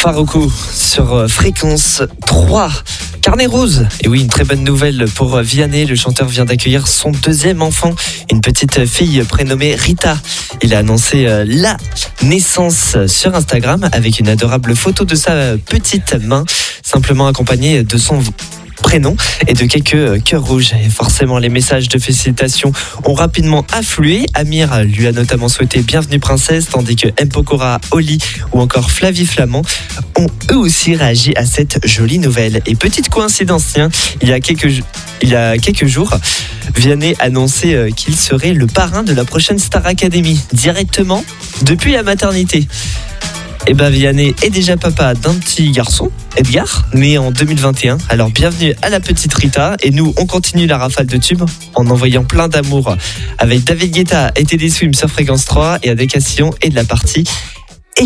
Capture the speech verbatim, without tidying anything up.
Farruko sur Fréquence trois. Carnet rose. Et oui, une très bonne nouvelle pour Vianney. Le chanteur vient d'accueillir son deuxième enfant, une petite fille prénommée Rita. Il a annoncé la naissance sur Instagram avec une adorable photo de sa petite main, simplement accompagnée de son prénom et de quelques cœurs rouges. Et forcément, les messages de félicitations ont rapidement afflué. Amir lui a notamment souhaité bienvenue princesse, tandis que M. Pokora, Oli ou encore Flavie Flamand ont eux aussi réagi à cette jolie nouvelle. Et petite coïncidence, tiens, il y a quelques, il y a quelques jours, Vianney annonçait qu'il serait le parrain de la prochaine Star Academy, directement depuis la maternité. Et ben Vianney est déjà papa d'un petit garçon, Edgar, né en deux mille vingt et un. Alors bienvenue à la petite Rita. Et nous, on continue la rafale de tubes en envoyant plein d'amour avec David Guetta et Teddy Swim sur Fréquence trois et avec Cassillon et de la partie